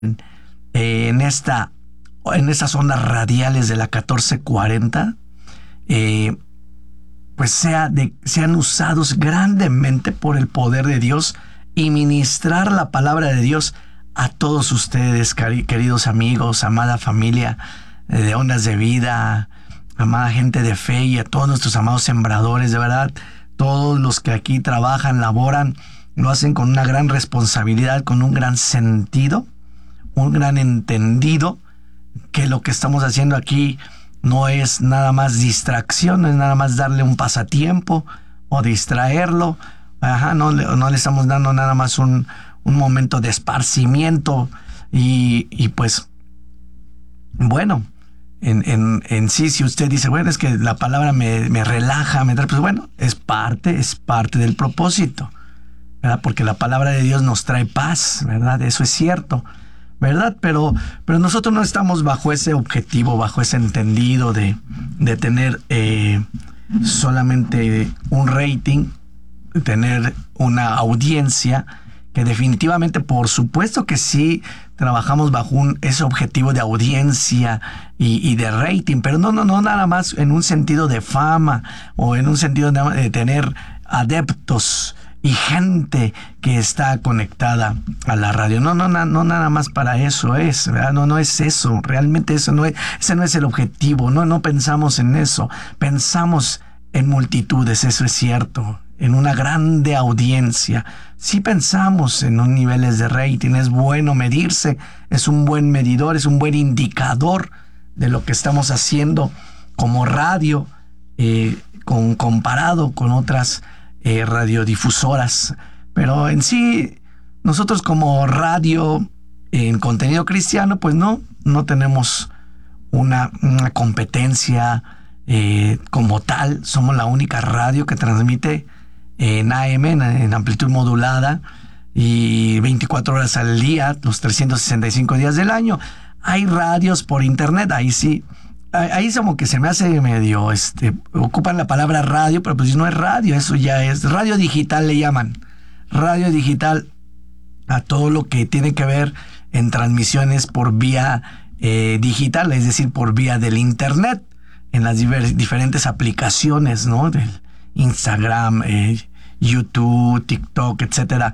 en estas ondas radiales de la 1440, pues sean usados grandemente por el poder de Dios y ministrar la palabra de Dios a todos ustedes, queridos amigos, amada familia de Ondas de Vida, amada gente de fe, y a todos nuestros amados sembradores. De verdad, todos los que aquí trabajan, laboran, lo hacen con una gran responsabilidad, con un gran sentido, un gran entendido, que lo que estamos haciendo aquí no es nada más distracción, no es nada más darle un pasatiempo o distraerlo. No le estamos dando nada más un momento de esparcimiento y pues, bueno, en sí, si usted dice, bueno, es que la palabra me relaja, pues bueno, es parte del propósito, ¿verdad? Porque la palabra de Dios nos trae paz, ¿verdad? Eso es cierto, ¿verdad? Pero nosotros no estamos bajo ese objetivo, bajo ese entendido de tener solamente un rating, tener una audiencia, que definitivamente, por supuesto que sí, trabajamos bajo ese objetivo de audiencia y de rating, pero no nada más en un sentido de fama o en un sentido de tener adeptos y gente que está conectada a la radio. No nada más para eso es, ¿verdad? No es eso, realmente ese no es el objetivo, no pensamos en eso, pensamos en multitudes, eso es cierto, en una grande audiencia. Sí pensamos en un niveles de rating, es bueno medirse, es un buen medidor, es un buen indicador de lo que estamos haciendo como radio, comparado con otras radiodifusoras. Pero en sí, nosotros como radio en contenido cristiano, pues no tenemos una competencia como tal. Somos la única radio que transmite en AM, en amplitud modulada, y 24 horas al día, los 365 días del año. Hay radios por internet, ahí sí, ahí como que se me hace medio, ocupan la palabra radio, pero pues no es radio, eso ya es radio digital, le llaman. Radio digital a todo lo que tiene que ver en transmisiones por vía digital, es decir, por vía del internet, en las diferentes aplicaciones, ¿no? Del Instagram, YouTube, TikTok, etcétera.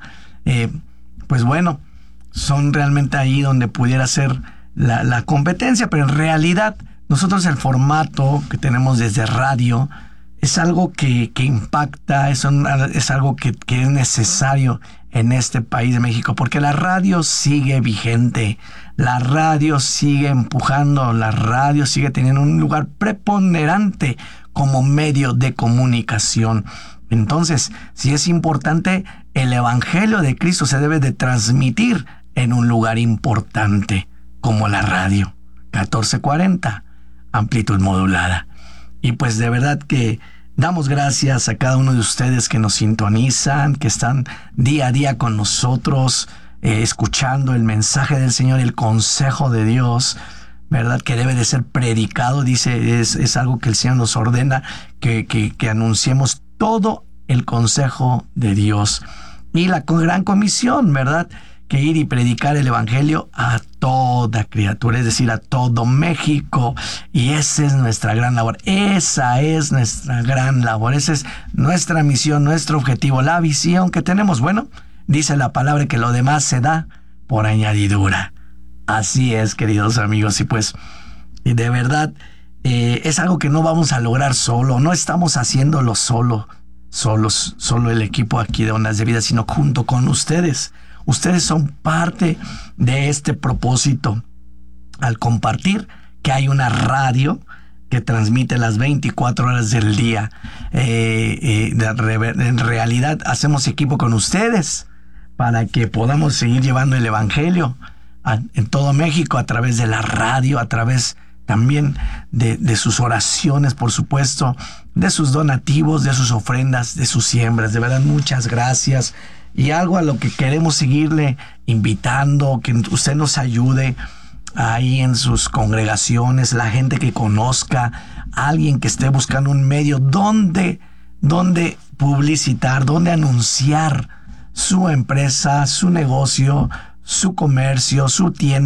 Pues bueno, son realmente ahí donde pudiera ser la competencia, pero en realidad nosotros el formato que tenemos desde radio es algo que impacta, es algo que es necesario en este país de México, porque la radio sigue vigente, la radio sigue empujando, la radio sigue teniendo un lugar preponderante como medio de comunicación. Entonces, si es importante, el Evangelio de Cristo se debe de transmitir en un lugar importante como la radio 1440, amplitud modulada. Y pues de verdad que damos gracias a cada uno de ustedes que nos sintonizan, que están día a día con nosotros, escuchando el mensaje del Señor, el consejo de Dios, ¿verdad? Que debe de ser predicado, dice, es algo que el Señor nos ordena, que anunciemos todo el consejo de Dios. Y la gran comisión, ¿verdad? Que ir y predicar el Evangelio a toda criatura, es decir, a todo México. Y esa es nuestra gran labor, esa es nuestra gran labor, esa es nuestra misión, nuestro objetivo, la visión que tenemos. Bueno, dice la palabra que lo demás se da por añadidura. Así es, queridos amigos, y pues, y de verdad, es algo que no vamos a lograr solo, no estamos haciéndolo solo el equipo aquí de Ondas de Vida, sino junto con ustedes. Ustedes son parte de este propósito al compartir que hay una radio que transmite las 24 horas del día. En realidad hacemos equipo con ustedes para que podamos seguir llevando el Evangelio en todo México a través de la radio, a través también de sus oraciones, por supuesto, de sus donativos, de sus ofrendas, de sus siembras. De verdad, muchas gracias. Y algo a lo que queremos seguirle invitando, que usted nos ayude ahí en sus congregaciones, la gente que conozca, alguien que esté buscando un medio donde publicitar, donde anunciar su empresa, su negocio, su comercio, su tienda